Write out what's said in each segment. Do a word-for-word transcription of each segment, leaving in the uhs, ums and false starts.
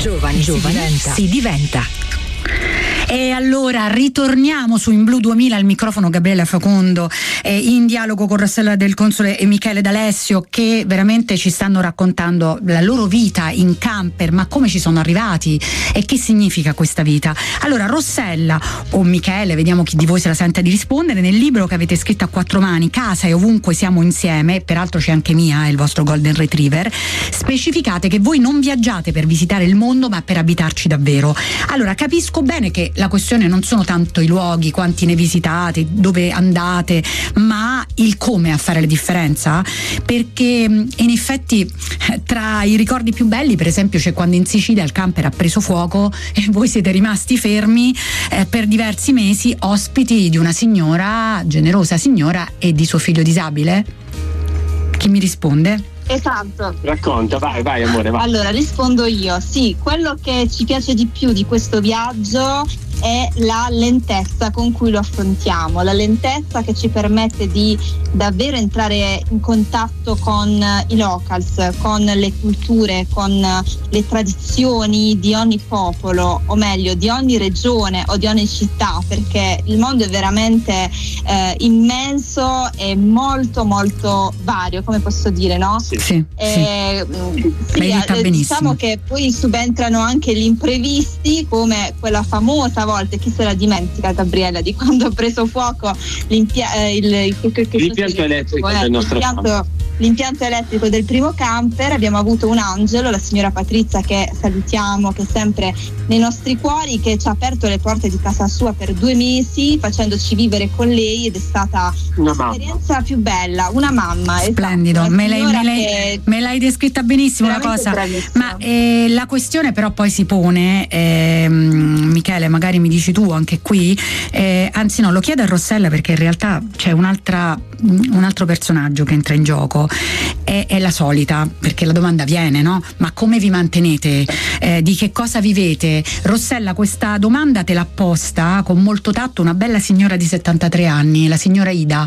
Giovani, Giovani si diventa. Si diventa. E allora ritorniamo su In Blu duemila, al microfono Gabriella Facondo, eh, in dialogo con Rossella Del Console e Michele D'Alessio, che veramente ci stanno raccontando la loro vita in camper, ma come ci sono arrivati e che significa questa vita. Allora Rossella o Michele, vediamo chi di voi se la sente di rispondere, nel libro che avete scritto a quattro mani, Casa e ovunque siamo insieme, peraltro c'è anche Mia, il vostro Golden Retriever, specificate che voi non viaggiate per visitare il mondo ma per abitarci davvero. Allora capisco bene che la questione non sono tanto i luoghi, quanti ne visitate, dove andate, ma il come a fare la differenza, perché in effetti tra i ricordi più belli per esempio c'è quando in Sicilia il camper ha preso fuoco e voi siete rimasti fermi eh, per diversi mesi, ospiti di una signora, generosa signora, e di suo figlio disabile. Chi mi risponde? Esatto. Racconta, vai, vai amore, vai. Allora rispondo io. Sì, quello che ci piace di più di questo viaggio è la lentezza con cui lo affrontiamo, la lentezza che ci permette di davvero entrare in contatto con i locals, con le culture, con le tradizioni di ogni popolo, o meglio di ogni regione o di ogni città, perché il mondo è veramente eh, immenso e molto molto vario, come posso dire, no? Sì, sì, eh, sì. sì eh, diciamo che poi subentrano anche gli imprevisti, come quella famosa volta, chi se la dimentica Gabriella, di quando ho preso fuoco l'impia- eh, il, il, il, l'impianto elettrico eh, del nostro l'impianto, l'impianto elettrico del primo camper. Abbiamo avuto un angelo, la signora Patrizia, che salutiamo, che è sempre nei nostri cuori, che ci ha aperto le porte di casa sua per due mesi facendoci vivere con lei, ed è stata l'esperienza più bella, una mamma. Splendido, esatto, me, l'hai, me, l'hai, che... me l'hai descritta benissimo la cosa, ma eh, la questione però poi si pone, eh, Michele, magari mi dici tu anche qui, eh, anzi no, lo chiedo a Rossella perché in realtà c'è un'altra, un altro personaggio che entra in gioco, è, è la solita, perché la domanda viene, no? Ma come vi mantenete? Eh, di che cosa vivete? Rossella, questa domanda te l'ha posta con molto tatto una bella signora di settantatré anni, la signora Ida.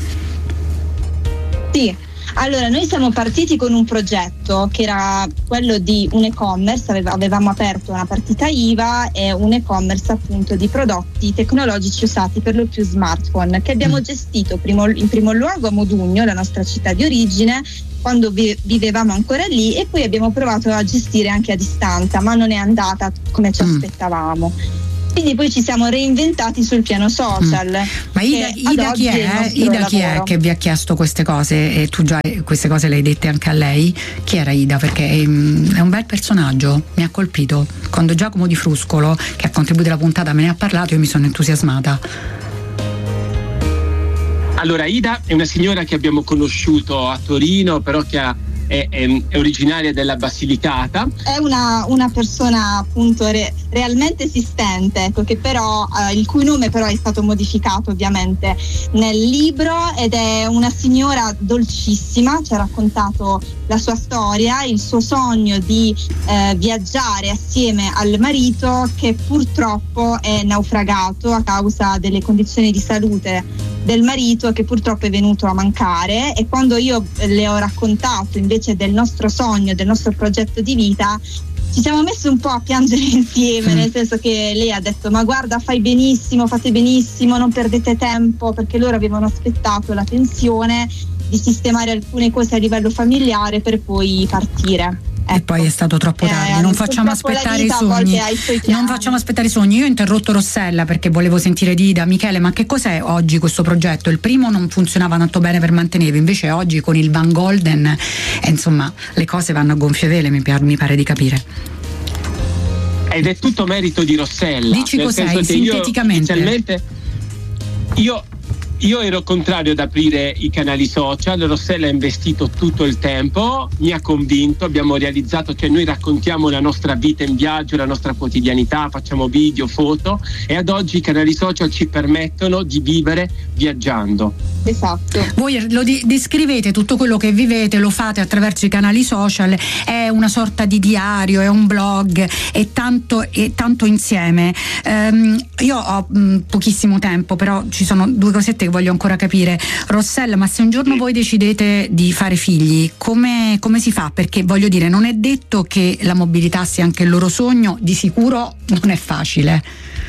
Sì. Allora, noi siamo partiti con un progetto che era quello di un e-commerce, avevamo aperto una partita I V A e un e-commerce appunto di prodotti tecnologici usati per lo più smartphone, che abbiamo gestito primo, in primo luogo a Modugno, la nostra città di origine, quando vi, vivevamo ancora lì, e poi abbiamo provato a gestire anche a distanza, ma non è andata come ci aspettavamo. Quindi poi ci siamo reinventati sul piano social. Mm. Ma Ida, Ida chi è? Ida chi è che vi ha chiesto queste cose? E tu già queste cose le hai dette anche a lei? Chi era Ida? Perché è, è un bel personaggio, mi ha colpito. Quando Giacomo Di Fruscolo, che ha contribuito alla puntata, me ne ha parlato, io mi sono entusiasmata. Allora, Ida è una signora che abbiamo conosciuto a Torino, però che ha È, è, è originaria della Basilicata. È una, una persona appunto re, realmente esistente, ecco, che però eh, il cui nome però è stato modificato ovviamente nel libro, ed è una signora dolcissima. Ci ha raccontato la sua storia, il suo sogno di eh, viaggiare assieme al marito, che purtroppo è naufragato a causa delle condizioni di salute del marito, che purtroppo è venuto a mancare. E quando io le ho raccontato invece del nostro sogno, del nostro progetto di vita, ci siamo messi un po' a piangere insieme, nel senso che lei ha detto: ma guarda, fai benissimo, fate benissimo, non perdete tempo, perché loro avevano aspettato la pensione, di sistemare alcune cose a livello familiare per poi partire. E ecco. Poi è stato troppo tardi, eh, non facciamo aspettare i sogni, non facciamo aspettare i sogni. Io ho interrotto Rossella perché volevo sentire di Ida. Michele, ma che cos'è oggi questo progetto? Il primo non funzionava tanto bene per mantenervi, invece oggi con il Van Golden, eh, insomma, le cose vanno a gonfie vele, mi, mi pare di capire. Ed è tutto merito di Rossella. Dici cos'è, sinteticamente. Io, inizialmente, io Io ero contrario ad aprire i canali social. Rossella ha investito tutto il tempo, mi ha convinto, abbiamo realizzato che noi raccontiamo la nostra vita in viaggio, la nostra quotidianità, facciamo video, foto, e ad oggi i canali social ci permettono di vivere viaggiando. Esatto. Voi lo di- descrivete tutto quello che vivete, lo fate attraverso i canali social, è una sorta di diario, è un blog, è tanto, è tanto insieme. Um, io ho mh, pochissimo tempo, però ci sono due cosette che voglio ancora capire. Rossella, ma se un giorno sì. voi decidete di fare figli, come, come si fa? Perché voglio dire, non è detto che la mobilità sia anche il loro sogno, di sicuro non è facile.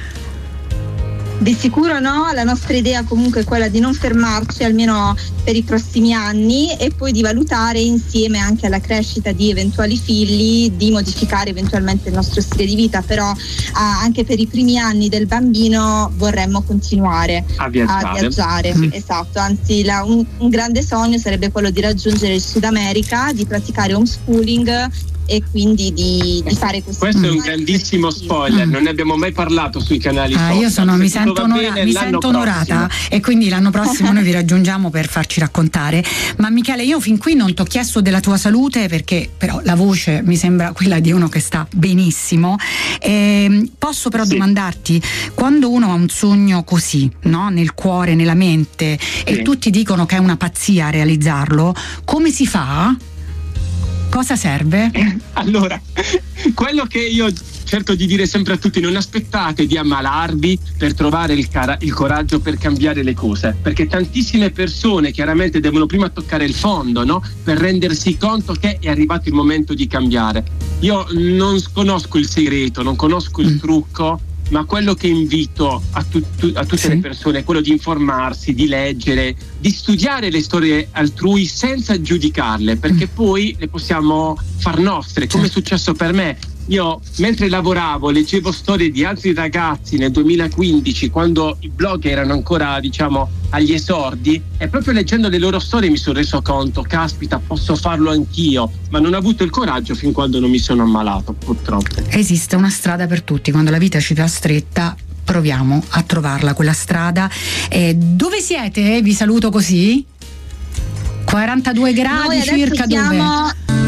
Di sicuro no, la nostra idea comunque è quella di non fermarci almeno per i prossimi anni e poi di valutare insieme anche alla crescita di eventuali figli, di modificare eventualmente il nostro stile di vita, però ah, anche per i primi anni del bambino vorremmo continuare a viaggiare. A viaggiare. Mm. Esatto, anzi la, un, un grande sogno sarebbe quello di raggiungere il Sud America, di praticare homeschooling e quindi di, di fare questo. Questo è un grandissimo spoiler, mm. non ne abbiamo mai parlato sui canali ah, social. Io sono, mi sento, onora, bene, mi sento onorata prossimo. E quindi l'anno prossimo noi vi raggiungiamo per farci raccontare. Ma Michele, io fin qui non ti ho chiesto della tua salute, perché però la voce mi sembra quella di uno che sta benissimo. E posso però sì. domandarti, quando uno ha un sogno così, no? Nel cuore, nella mente, sì. e tutti dicono che è una pazzia a realizzarlo, come si fa? Cosa serve? Allora, quello che io cerco di dire sempre a tutti: non aspettate di ammalarvi per trovare il, cara- il coraggio per cambiare le cose, perché tantissime persone chiaramente devono prima toccare il fondo, no? Per rendersi conto che è arrivato il momento di cambiare. Io non conosco il segreto, non conosco il mm. trucco, ma quello che invito a, tu, tu, a tutte sì. le persone è quello di informarsi, di leggere, di studiare le storie altrui senza giudicarle, perché mm. poi le possiamo far nostre, come è successo per me. Io mentre lavoravo leggevo storie di altri ragazzi nel duemilaquindici, quando i blog erano ancora, diciamo, agli esordi, e proprio leggendo le loro storie mi sono reso conto: caspita, posso farlo anch'io, ma non ho avuto il coraggio fin quando non mi sono ammalato, purtroppo. Esiste una strada per tutti, quando la vita ci fa stretta proviamo a trovarla quella strada. Eh, dove siete? Vi saluto così. quarantadue gradi circa, siamo... dove?